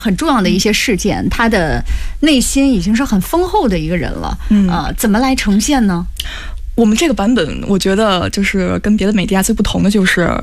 很重要的一些事件，他的内心已经是很丰厚的一个人了。怎么来呈现呢？ 我们这个版本，我觉得就是跟别的美迪亚最不同的就是